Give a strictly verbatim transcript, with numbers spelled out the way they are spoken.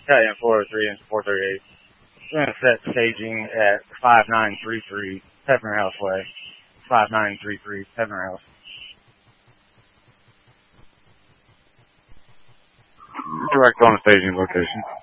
Italian four oh three and four thirty-eight. We're going to set staging at five nine three three Pepper House Way. five nine three three Pepper House. Direct on the staging location.